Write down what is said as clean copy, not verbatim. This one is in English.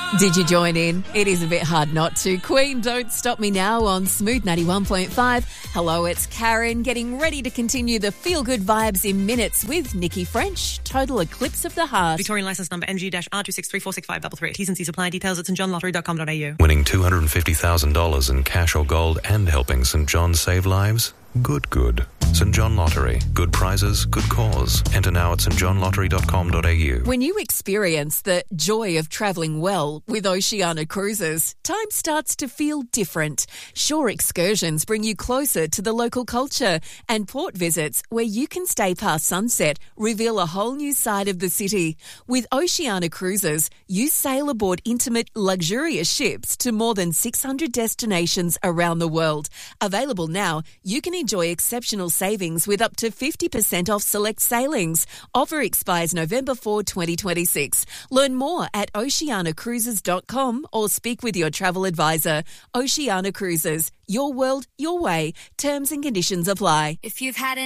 Did you join in? It is a bit hard not to. Queen, Don't Stop Me Now on Smooth 91.5. Hello, it's Karen, getting ready to continue the feel-good vibes in minutes with Nikki French. Total Eclipse of the Heart. Victorian licence number NG-R2634653. T's and C's apply. Details at stjohnlottery.com.au. Winning $250,000 in cash or gold and helping St John save lives? Good. St John Lottery. Good prizes, good cause. Enter now at stjohnlottery.com.au. When you experience the joy of travelling well with Oceania Cruises, time starts to feel different. Shore excursions bring you closer to the local culture, and port visits where you can stay past sunset reveal a whole new side of the city. With Oceania Cruises, you sail aboard intimate, luxurious ships to more than 600 destinations around the world. Available now, you can enjoy exceptional savings with up to 50% off select sailings. Offer expires November 4, 2026. Learn more at oceanacruises.com or speak with your travel advisor. Oceania Cruises, your world, your way. Terms and conditions apply. If you've had